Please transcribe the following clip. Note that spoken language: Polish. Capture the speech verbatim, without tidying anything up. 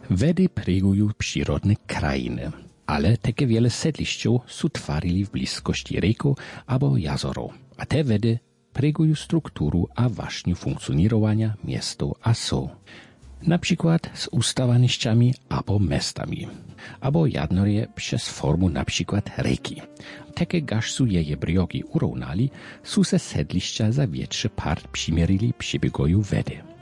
Wedy preguju przyrodne krajiny, ale takie wiele sedlišćów su twarili w bliskości rieku albo jazorów, a te wedy preguju strukturu a właśnie funkcjonowania miastów a so. Na przykład z ustawanišćami albo mestami, albo jednorje przez formu na przykład reki. Takie gaż su jeje briogi urównali, su se sedlišća za większy part przymierili przybiegoju wedy.